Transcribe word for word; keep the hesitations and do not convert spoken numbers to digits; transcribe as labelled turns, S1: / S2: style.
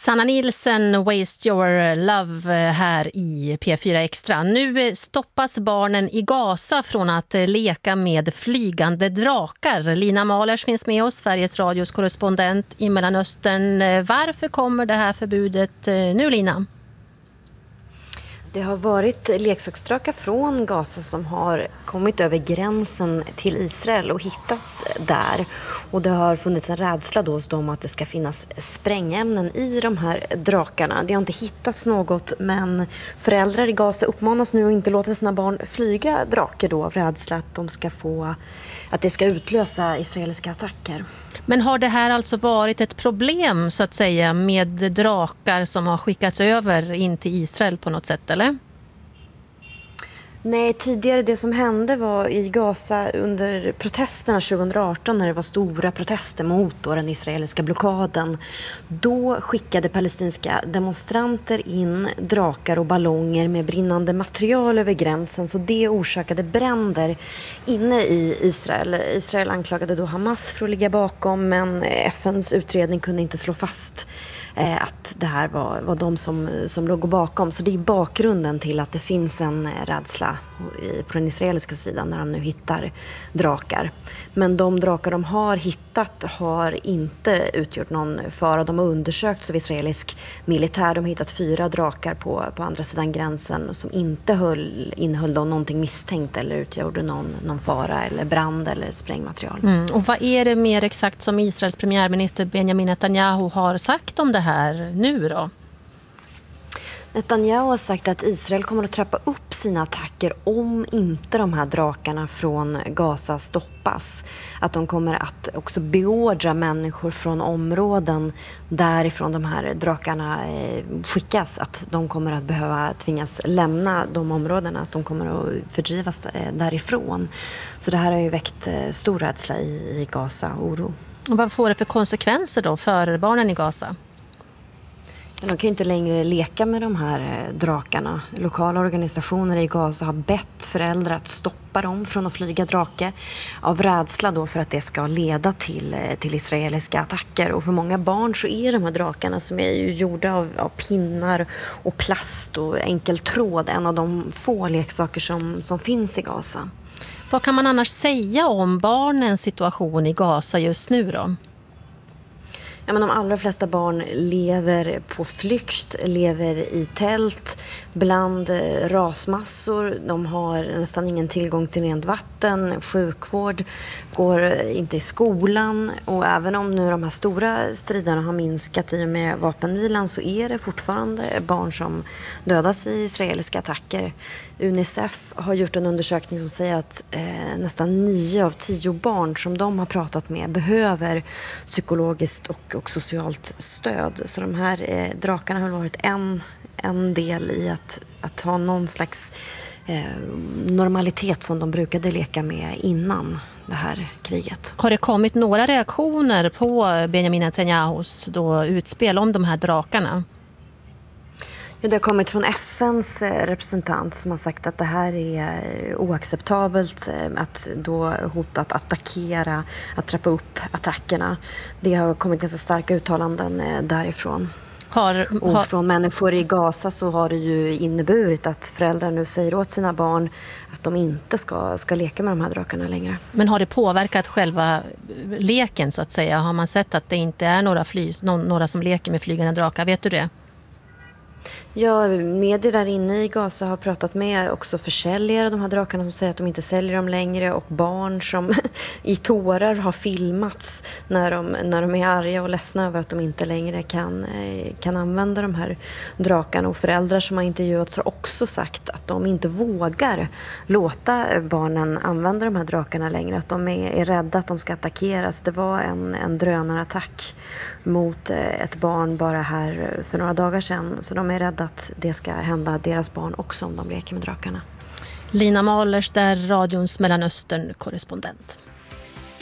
S1: Sanna Nielsen, Waste Your Love här i P fyra Extra. Nu stoppas barnen i Gaza från att leka med flygande drakar. Lina Mahlers finns med oss, Sveriges Radios korrespondent i Mellanöstern. Varför kommer det här förbudet nu, Lina?
S2: Det har varit leksaksdrakar från Gaza som har kommit över gränsen till Israel och hittats där. Och det har funnits en rädsla då hos dem att det ska finnas sprängämnen i de här drakarna. Det har inte hittats något, men föräldrar i Gaza uppmanas nu att inte låta sina barn flyga drakar då av rädsla att de ska få, att det ska utlösa israeliska attacker.
S1: Men har det här alltså varit ett problem så att säga med drakar som har skickats över in till Israel på något sätt, eller?
S2: Nej, tidigare det som hände var i Gaza under protesterna tjugo arton när det var stora protester mot då den israeliska blockaden. Då skickade palestinska demonstranter in drakar och ballonger med brinnande material över gränsen, så det orsakade bränder inne i Israel. Israel anklagade då Hamas för att ligga bakom, men F N:s utredning kunde inte slå fast eh, att det här var, var de som, som låg bakom. Så det är bakgrunden till att det finns en rädsla på den israeliska sidan när de nu hittar drakar. Men de drakar de har hittat har inte utgjort någon fara. De har undersökts av israelisk militär. De har hittat fyra drakar på, på andra sidan gränsen som inte höll, innehöll då någonting misstänkt eller utgjorde någon, någon fara eller brand eller sprängmaterial.
S1: Mm. Och vad är det mer exakt som Israels premiärminister Benjamin Netanyahu har sagt om det här nu då?
S2: Netanyahu har sagt att Israel kommer att trappa upp sina attacker om inte de här drakarna från Gaza stoppas. Att de kommer att också beordra människor från områden därifrån de här drakarna skickas. Att de kommer att behöva tvingas lämna de områdena, att de kommer att fördrivas därifrån. Så det här har ju väckt stor rädsla i Gaza och oro.
S1: Och vad får det för konsekvenser då för barnen i Gaza?
S2: De kan ju inte längre leka med de här drakarna. Lokala organisationer i Gaza har bett föräldrar att stoppa dem från att flyga drake av rädsla då för att det ska leda till, till israeliska attacker. Och för många barn så är de här drakarna, som är ju gjorda av, av pinnar och plast och enkel tråd, en av de få leksaker som, som finns i Gaza.
S1: Vad kan man annars säga om barnens situation i Gaza just nu då?
S2: Ja, men de allra flesta barn lever på flykt, lever i tält bland rasmassor. De har nästan ingen tillgång till rent vatten, sjukvård, går inte i skolan. Och även om nu de här stora striderna har minskat i och med vapenvilan, så är det fortfarande barn som dödas i israeliska attacker. Unicef har gjort en undersökning som säger att eh, nästan nio av tio barn som de har pratat med behöver psykologiskt och och socialt stöd. Så de här eh, drakarna har varit en, en del i att, att ha någon slags eh, normalitet som de brukade leka med innan det här kriget.
S1: Har det kommit några reaktioner på Benjamin Netanyahus då utspel om de här drakarna?
S2: Ja, det har kommit från F N:s representant som har sagt att det här är oacceptabelt, att då hota att attackera, att trappa upp attackerna. Det har kommit ganska starka uttalanden därifrån.
S1: Har, har...
S2: Och från människor i Gaza så har det ju inneburit att föräldrar nu säger åt sina barn att de inte ska, ska leka med de här drakarna längre.
S1: Men har det påverkat själva leken så att säga? Har man sett att det inte är några, fly, några som leker med flygande drakar? Vet du det?
S2: Ja, medier där inne i Gaza har pratat med också försäljare av de här drakarna som säger att de inte säljer dem längre, och barn som i tårar har filmats när de, när de är arga och ledsna över att de inte längre kan, kan använda de här drakarna. Och föräldrar som har intervjuats har också sagt att de inte vågar låta barnen använda de här drakarna längre, att de är, är rädda att de ska attackeras. Det var en, en drönarattack mot ett barn bara här för några dagar sedan, så de är rädda att det ska hända deras barn också om de leker med drakarna.
S1: Lina Mahlers, där radions Mellanöstern-korrespondent.